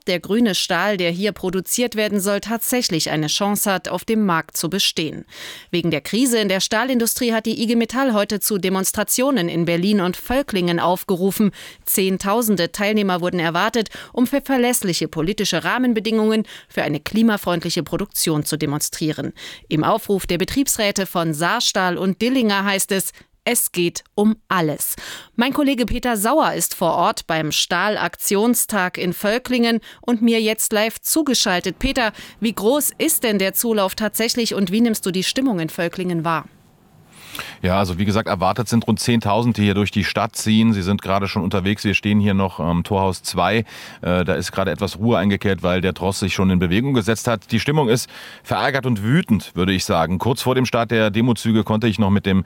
ob der grüne Stahl, der hier produziert werden soll, tatsächlich eine Chance hat, auf dem Markt zu bestehen. Wegen der Krise in der Stahlindustrie hat die IG Metall heute zu Demonstrationen in Berlin und Völklingen aufgerufen. Zehntausende Teilnehmer wurden erwartet, um für verlässliche politische Rahmenbedingungen für eine klimafreundliche Produktion zu demonstrieren. Im Aufruf der Betriebsräte von Saarstahl und Dillinger heißt es geht um alles. Mein Kollege Peter Sauer ist vor Ort beim Stahlaktionstag in Völklingen und mir jetzt live zugeschaltet. Peter, wie groß ist denn der Zulauf tatsächlich und wie nimmst du die Stimmung in Völklingen wahr? Ja, also wie gesagt, erwartet sind rund 10.000, die hier durch die Stadt ziehen. Sie sind gerade schon unterwegs. Wir stehen hier noch am Torhaus 2. Da ist gerade etwas Ruhe eingekehrt, weil der Tross sich schon in Bewegung gesetzt hat. Die Stimmung ist verärgert und wütend, würde ich sagen. Kurz vor dem Start der Demozüge konnte ich noch mit dem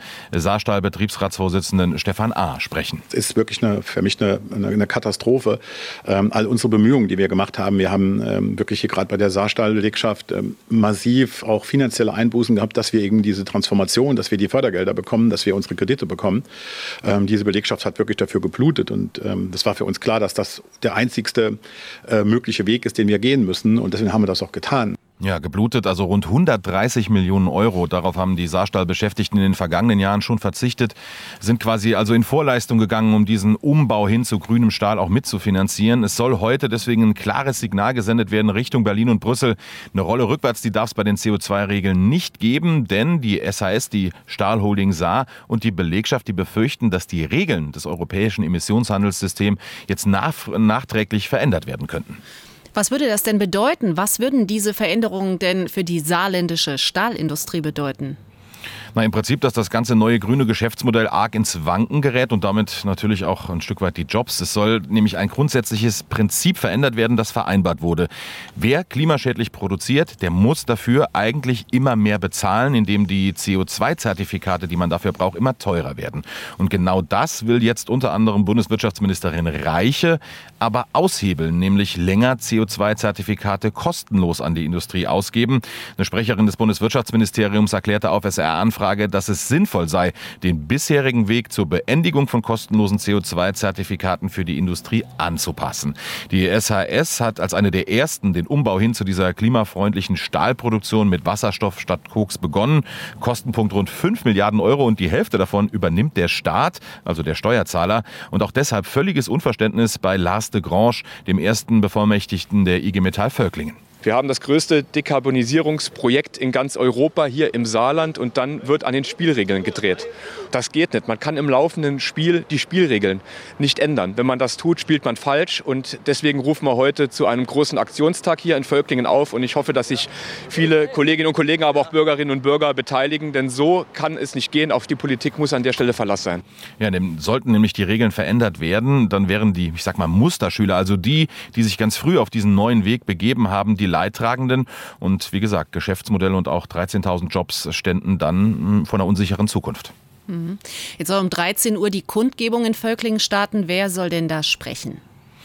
Saarstahl-Betriebsratsvorsitzenden Stefan A. sprechen. Es ist wirklich für mich eine Katastrophe. All unsere Bemühungen, die wir gemacht haben. Wir haben wirklich hier gerade bei der Saarstahl-Belegschaft massiv auch finanzielle Einbußen gehabt, dass wir eben diese Transformation, dass wir die Fördergelder bekommen, dass wir unsere Kredite bekommen. Diese Belegschaft hat wirklich dafür geblutet und das war für uns klar, dass das der einzigste mögliche Weg ist, den wir gehen müssen und deswegen haben wir das auch getan. Ja, geblutet, also rund 130 Millionen Euro. Darauf haben die Saarstahl-Beschäftigten in den vergangenen Jahren schon verzichtet, sind quasi also in Vorleistung gegangen, um diesen Umbau hin zu grünem Stahl auch mitzufinanzieren. Es soll heute deswegen ein klares Signal gesendet werden Richtung Berlin und Brüssel. Eine Rolle rückwärts, die darf es bei den CO2-Regeln nicht geben, denn die SAS, die Stahlholding Saar und die Belegschaft, die befürchten, dass die Regeln des europäischen Emissionshandelssystems jetzt nachträglich verändert werden könnten. Was würde das denn bedeuten? Was würden diese Veränderungen denn für die saarländische Stahlindustrie bedeuten? Na, im Prinzip, dass das ganze neue grüne Geschäftsmodell arg ins Wanken gerät und damit natürlich auch ein Stück weit die Jobs. Es soll nämlich ein grundsätzliches Prinzip verändert werden, das vereinbart wurde. Wer klimaschädlich produziert, der muss dafür eigentlich immer mehr bezahlen, indem die CO2-Zertifikate, die man dafür braucht, immer teurer werden. Und genau das will jetzt unter anderem Bundeswirtschaftsministerin Reiche aber aushebeln, nämlich länger CO2-Zertifikate kostenlos an die Industrie ausgeben. Eine Sprecherin des Bundeswirtschaftsministeriums erklärte auf SR-Anfrage, dass es sinnvoll sei, den bisherigen Weg zur Beendigung von kostenlosen CO2-Zertifikaten für die Industrie anzupassen. Die SAS hat als eine der ersten den Umbau hin zu dieser klimafreundlichen Stahlproduktion mit Wasserstoff statt Koks begonnen. Kostenpunkt rund 5 Milliarden Euro und die Hälfte davon übernimmt der Staat, also der Steuerzahler. Und auch deshalb völliges Unverständnis bei Lars de Grange, dem ersten Bevollmächtigten der IG Metall Völklingen. Wir haben das größte Dekarbonisierungsprojekt in ganz Europa hier im Saarland und dann wird an den Spielregeln gedreht. Das geht nicht. Man kann im laufenden Spiel die Spielregeln nicht ändern. Wenn man das tut, spielt man falsch und deswegen rufen wir heute zu einem großen Aktionstag hier in Völklingen auf und ich hoffe, dass sich viele Kolleginnen und Kollegen, aber auch Bürgerinnen und Bürger beteiligen, denn so kann es nicht gehen. Auf die Politik muss an der Stelle Verlass sein. Ja, sollten nämlich die Regeln verändert werden, dann wären die, Musterschüler, also die sich ganz früh auf diesen neuen Weg begeben haben, die Leidtragenden und wie gesagt, Geschäftsmodelle und auch 13.000 Jobs ständen dann vor einer unsicheren Zukunft. Jetzt soll um 13 Uhr die Kundgebung in Völklingen starten. Wer soll denn da sprechen?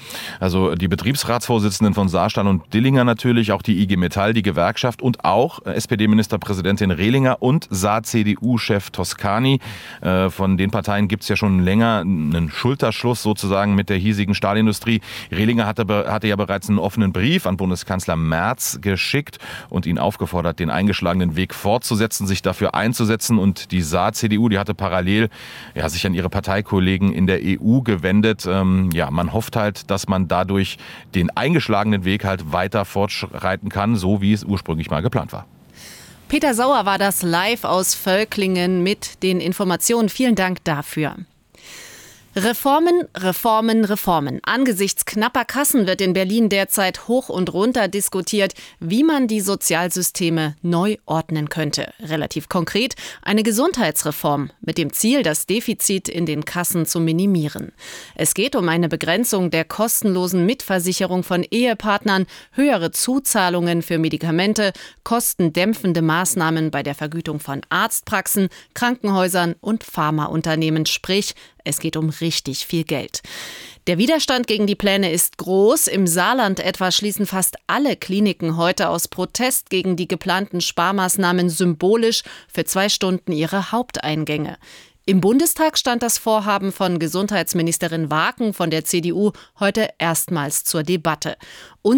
Also die Betriebsratsvorsitzenden von Saarstahl und Dillinger natürlich, auch die IG Metall, die Gewerkschaft und auch SPD-Ministerpräsidentin Rehlinger und Saar-CDU-Chef Toscani. Von den Parteien gibt es ja schon länger einen Schulterschluss sozusagen mit der hiesigen Stahlindustrie. Rehlinger hatte ja bereits einen offenen Brief an Bundeskanzler Merz geschickt und ihn aufgefordert, den eingeschlagenen Weg fortzusetzen, sich dafür einzusetzen. Und die Saar-CDU, die hatte parallel sich an ihre Parteikollegen in der EU gewendet. Man hofft halt, dass man dadurch den eingeschlagenen Weg halt weiter fortschreiten kann, so wie es ursprünglich mal geplant war. Peter Sauer war das live aus Völklingen mit den Informationen. Vielen Dank dafür. Reformen, Reformen, Reformen. Angesichts knapper Kassen wird in Berlin derzeit hoch und runter diskutiert, wie man die Sozialsysteme neu ordnen könnte. Relativ konkret eine Gesundheitsreform mit dem Ziel, das Defizit in den Kassen zu minimieren. Es geht um eine Begrenzung der kostenlosen Mitversicherung von Ehepartnern, höhere Zuzahlungen für Medikamente, kostendämpfende Maßnahmen bei der Vergütung von Arztpraxen, Krankenhäusern und Pharmaunternehmen, sprich es geht um richtig viel Geld. Der Widerstand gegen die Pläne ist groß. Im Saarland etwa schließen fast alle Kliniken heute aus Protest gegen die geplanten Sparmaßnahmen symbolisch für 2 Stunden ihre Haupteingänge. Im Bundestag stand das Vorhaben von Gesundheitsministerin Waken von der CDU heute erstmals zur Debatte. Und